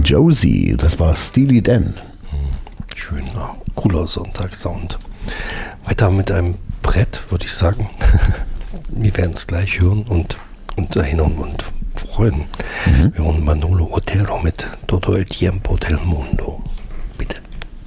Josie, das war Steely Dan. Schöner, cooler Sonntagssound. Weiter mit einem Brett, würde ich sagen. Wir werden es gleich hören und uns erinnern und freuen. Wir hören Manolo Otero mit Todo el Tiempo del Mundo.